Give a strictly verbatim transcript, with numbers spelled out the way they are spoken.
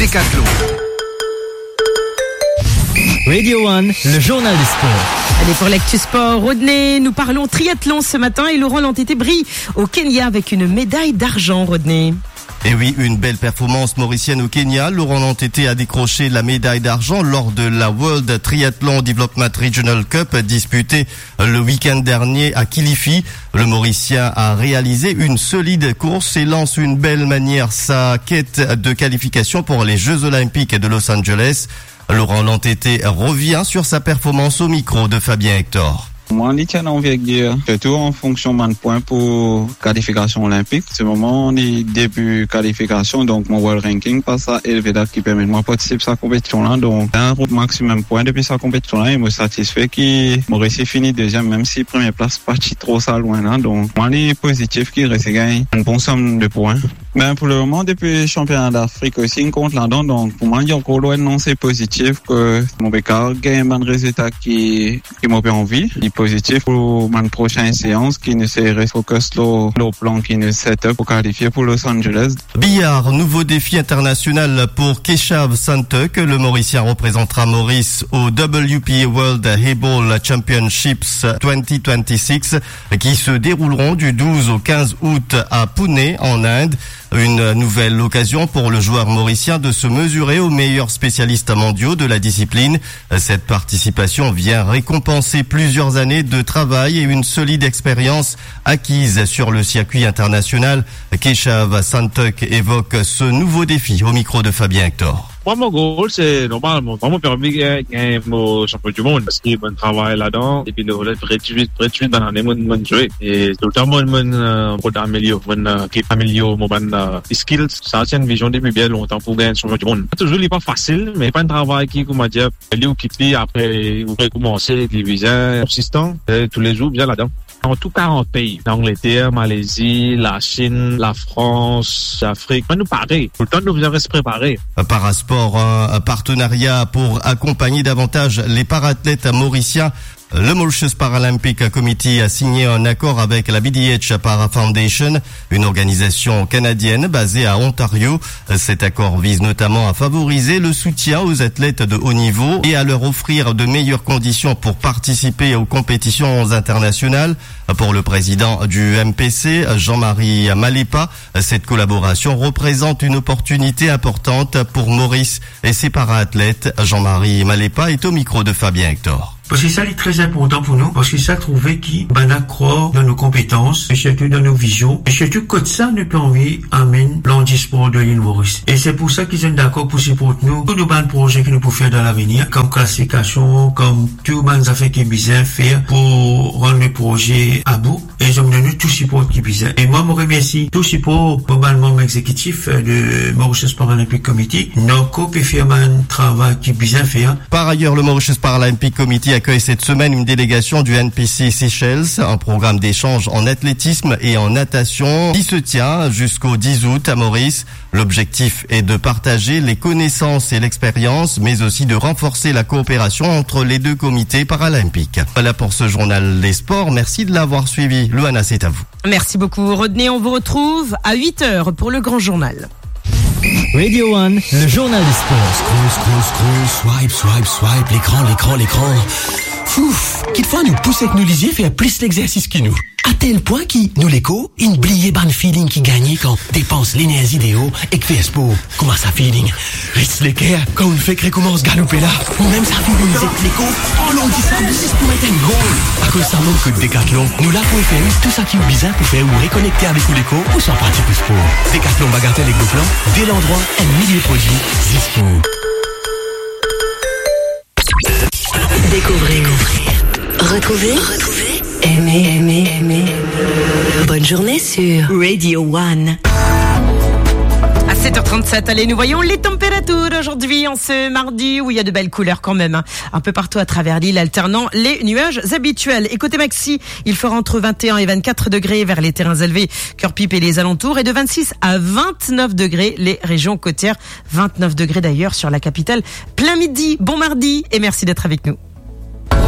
Decathlon. Radio One, le journal du sport. Allez, pour l'actu sport, Rodney, nous parlons triathlon ce matin et Laurent Lantété brille au Kenya avec une médaille d'argent, Rodney. Et oui, une belle performance mauricienne au Kenya. Laurent Lantété a décroché la médaille d'argent lors de la World Triathlon Development Regional Cup disputée le week-end dernier à Kilifi. Le Mauricien a réalisé une solide course et lance une belle manière sa quête de qualification pour les Jeux Olympiques de Los Angeles. Laurent Lantété revient sur sa performance au micro de Fabien Hector. Moi, on tient envie de dire, surtout en fonction de points pour qualification olympique. Ce moment, on est début qualification, donc mon world ranking passe à élevé date qui permet de moi participer à cette compétition-là. Donc, un maximum point depuis cette compétition-là, il me satisfait qu'il m'a réussi fini deuxième, même si première place partie trop ça loin là. Donc, moi, il est positif qu'il reste gagné une bonne somme de points. Ben, pour le moment, depuis le championnat d'Afrique aussi, on compte là-dedans. Donc, pour moi, il y a encore loin, non, c'est positif que mon bécard gagne un résultat qui, qui m'a fait envie. Positif pour ma prochaine séance qui ne serait focus le, le plan qui ne set up pour qualifier pour Los Angeles. Billard, nouveau défi international pour Keshav Santuk. Le Mauricien représentera Maurice au W P A World Able Championships vingt vingt-six qui se dérouleront du douze au quinze août à Pune en Inde. Une nouvelle occasion pour le joueur mauricien de se mesurer aux meilleurs spécialistes mondiaux de la discipline. Cette participation vient récompenser plusieurs années de travail et une solide expérience acquise sur le circuit international. Keshav Santuk évoque ce nouveau défi au micro de Fabien Hector. Moi, mon goal, c'est normalement vraiment permis de gagner mon champion du monde parce qu'il y a bon travail là-dedans et puis le volet réduit, réduit dans l'année, mon, mon jouer. Et notamment, mon, pour d'améliorer, mon, qui améliore mon, mon, skills. Ça, c'est une vision depuis bien longtemps pour gagner le champion du monde. Toujours, il n'est pas facile, mais pas un travail qui, comment dire, il ou quitte après, vous pouvez commencer, les visins consistants, tous les jours, bien là-dedans. En tout quarante pays, l'Angleterre, Malaisie, la Chine, la France, l'Afrique, nous pareil. Tout le temps, nous devons rester préparés. Parasport, un partenariat pour accompagner davantage les parathlètes mauriciens. Le Mauritius Paralympic Committee a signé un accord avec la B D H Para Foundation, une organisation canadienne basée à Ontario. Cet accord vise notamment à favoriser le soutien aux athlètes de haut niveau et à leur offrir de meilleures conditions pour participer aux compétitions internationales. Pour le président du M P C, Jean-Marie Malepa, cette collaboration représente une opportunité importante pour Maurice et ses para-athlètes. Jean-Marie Malepa est au micro de Fabien Hector. Parce que ça est très important pour nous, parce que ça trouvé qui ben a croire dans nos compétences, et surtout dans nos visions, et surtout que ça ne peut envie amène l'handisport de l'île Maurice. Et c'est pour ça qu'ils sont d'accord pour supporter nous, tous nos bons projets que nous pouvons faire dans l'avenir, comme classification, comme tout les affaires qui besoin faire pour rendre le projet à bout. Et ils ont donné tout support qui besoin. Et moi, je remercie tout support pour le membre exécutif de Mauritius Paralympic Committee, nous peut faire un travail qui besoin faire. Par ailleurs, le Mauritius Paralympic Committee accueille cette semaine une délégation du N P C Seychelles, un programme d'échange en athlétisme et en natation qui se tient jusqu'au dix août à Maurice. L'objectif est de partager les connaissances et l'expérience, mais aussi de renforcer la coopération entre les deux comités paralympiques. Voilà pour ce journal des sports. Merci de l'avoir suivi. Louana, c'est à vous. Merci beaucoup, Rodney. On vous retrouve à huit heures pour le grand journal. Radio One, le journal du sport. Scroll, scroll, scroll, swipe, swipe, swipe, l'écran, l'écran, l'écran. Fouf, qu'il faut nous pousser avec nos lisiers faire plus l'exercice que nous. À tel point qui, nous l'écho, une bliée ban feeling qui gagne quand dépense l'énergie idéaux et que fait sport. Comment ça feeling? Reste l'équerre, quand on fait que recommence galoper là. Ou même ça fait une zette l'écho. Oh l'on dit ça, c'est pour être un goal. À cause ça manque que de Decathlon. Nous là pour faire tout ça qui est bizarre pour faire ou reconnecter avec l'écho ou sans pratique le sport. Decathlon bagatelle avec le plan, dès l'endroit, un millier de produits, dispo. Découvrez, retrouvez, retrouvez, aimez, aimez, aimez. Bonne journée sur Radio One. À sept heures trente-sept, allez, nous voyons les températures aujourd'hui en ce mardi où il y a de belles couleurs quand même, hein. Un peu partout à travers l'île, alternant les nuages habituels. Et côté maxi, il fera entre vingt et un et vingt-quatre degrés vers les terrains élevés, Cœur-Pipe et les alentours, et de vingt-six à vingt-neuf degrés les régions côtières. vingt-neuf degrés d'ailleurs sur la capitale. Plein midi, bon mardi et merci d'être avec nous.